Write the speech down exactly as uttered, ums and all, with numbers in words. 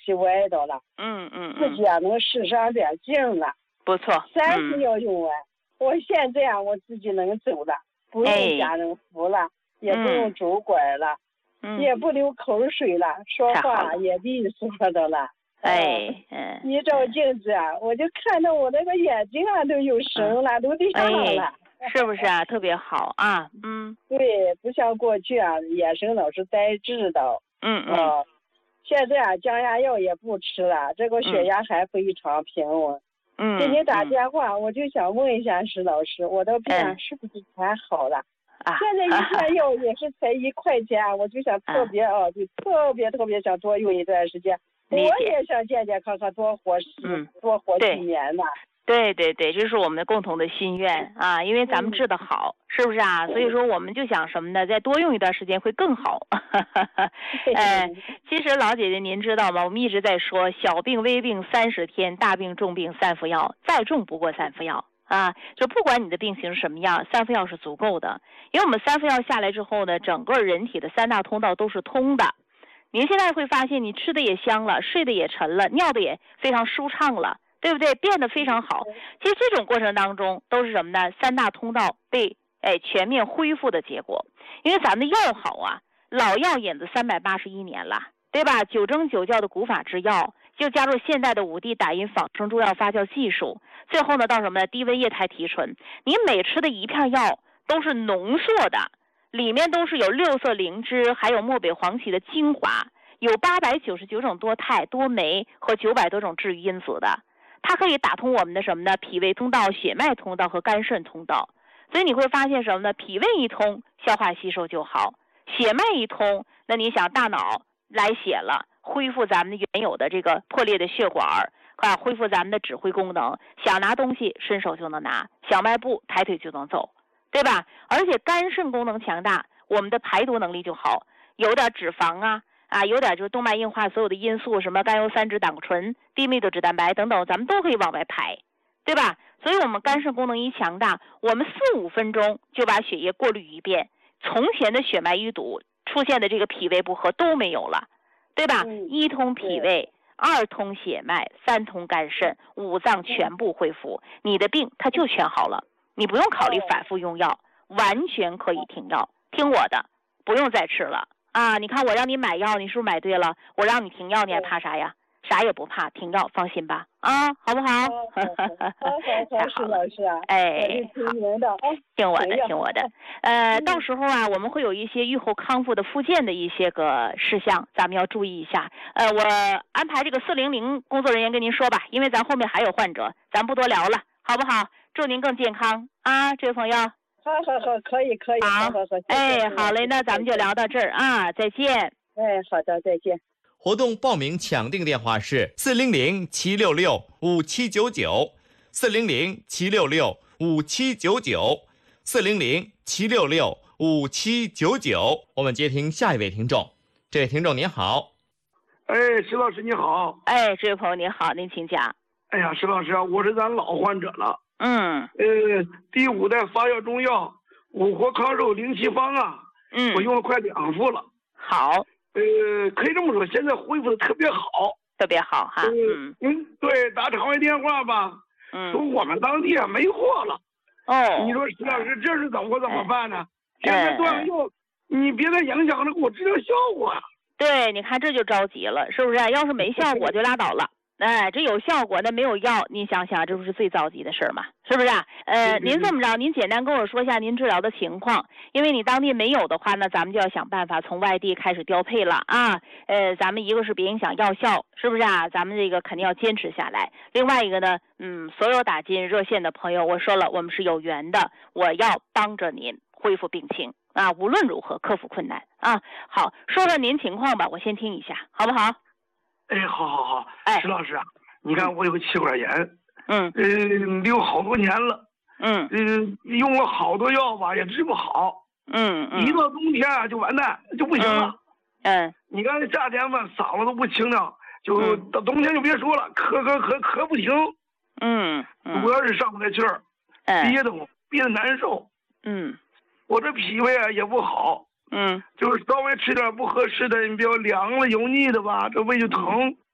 西歪倒了。 嗯嗯自己啊能使上点劲了。 不错。 三十秒用完，我现在啊我自己能走了，不用家人扶了，也不用拄拐了，也不流口水了，说话也利索的了。 哎，嗯， 一照镜子啊，我就看到我那个眼睛啊都有神了，都对上了。 是不是啊？特别好啊，嗯， 对，不像过去啊，眼神老是呆滞的， 嗯嗯、 呃，现在啊，降压药也不吃了，这个血压还非常平稳。 嗯， 给你打电话，我就想问一下石老师，我的病啊是不是全好了？ 啊， 现在一片药也是才一块钱，我就想特别啊，就特别特别想多用一段时间，我也想健健康康多活十、嗯、多活几年呢。 对对对，这是我们的共同的心愿啊，因为咱们治得好，嗯、是不是啊？所以说我们就想什么呢？再多用一段时间会更好。呃，其实老姐姐您知道吗？我们一直在说小病微病三十天，大病重病三副药，再重不过三副药啊。就不管你的病情是什么样，三副药是足够的。因为我们三副药下来之后呢，整个人体的三大通道都是通的。您现在会发现，你吃的也香了，睡的也沉了，尿的也非常舒畅了。对不对？变得非常好。其实这种过程当中都是什么呢？三大通道被哎全面恢复的结果。因为咱们的药好啊，老药引子三百八十一年了，对吧？九蒸九酵的古法制药，就加入现代的五 D 打印仿生中药发酵技术，最后呢到什么呢？低温液态提纯。你每吃的一片药都是浓缩的，里面都是有六色灵芝，还有漠北黄芪的精华，有八百九十九种多肽、多酶和九百多种治愈因子的。它可以打通我们的什么呢？脾胃通道、血脉通道和肝肾通道。所以你会发现什么呢？脾胃一通，消化吸收就好；血脉一通，那你想大脑来血了，恢复咱们的原有的这个破裂的血管啊，恢复咱们的指挥功能，想拿东西伸手就能拿，小迈步抬腿就能走，对吧？而且肝肾功能强大，我们的排毒能力就好，有点脂肪啊。啊，有点就是动脉硬化所有的因素，什么甘油三酯、胆固醇、低密度脂蛋白等等，咱们都可以往外排，对吧？所以我们肝肾功能一强大，我们四五分钟就把血液过滤一遍，从前的血脉淤堵出现的这个脾胃不和都没有了，对吧？嗯、一通脾胃，二通血脉，三通肝肾，五脏全部恢复，你的病它就全好了，你不用考虑反复用药，完全可以停药，听我的，不用再吃了。啊，你看我让你买药，你是不是买对了？我让你停药，你还怕啥呀？啥也不怕，停药，放心吧，啊，好不好？好， 太好了，老师啊， 哎， 听您的， 听我的，听我的。呃，到时候啊，我们会有一些愈后康复的复健的一些个事项，咱们要注意一下。呃，我安排这个四零零工作人员跟您说吧，因为咱后面还有患者，咱不多聊了，好不好？祝您更健康啊，这位朋友。 好好好，可以可以，好好好， 哎，好嘞，那咱们就聊到这儿啊，再见。 哎，好的，再见。 活动报名抢订电话是四零零七六六五七九九，四零零七六六五七九九，四零零七六六五七九九。我们接听下一位听众，这位听众您好。 哎，石老师你好。 哎，这位朋友您好，您请讲。 哎呀，石老师啊，我是咱老患者了。 嗯， 呃，第五代发药中药五活康寿零七方啊， 嗯， 我用了快两副了。 好， 呃，可以这么说，现在恢复的特别好， 特别好哈。 嗯，嗯，对，打长卫电话吧， 嗯， 说我们当地啊没货了。 哦， 你说石老师这是怎么怎么办呢？现在断了药，你别再影响了给我治疗效果啊。 对，你看这就着急了，是不是？要是没效果就拉倒了。哎，这有效果那没有药，您想想，这不是最着急的事儿吗？是不是啊？呃，您这么着，您简单跟我说一下您治疗的情况，因为你当地没有的话呢，咱们就要想办法从外地开始调配了啊。呃，咱们一个是别影响药效，是不是啊？咱们这个肯定要坚持下来。另外一个呢，嗯，所有打进热线的朋友，我说了，我们是有缘的，我要帮着您恢复病情啊，无论如何克服困难啊。好，说说您情况吧，我先听一下，好不好？ 哎，好好好， 哎， 石老师啊，你看我有个气管炎， 嗯， 呃，流好多年了， 嗯， 嗯、呃，用了好多药吧，也治不好， 嗯嗯， 一到冬天啊就完蛋，就不行了， 嗯，嗯你看夏天吧，嗓子都不清亮，就到冬天就别说了，咳咳咳咳不停， 嗯， 主要是上不来气儿， 嗯， 憋得慌，憋得难受， 嗯， 我这脾胃啊也不好。 嗯， 就是稍微吃点不合适的，你比如凉了、油腻的吧，这胃就疼。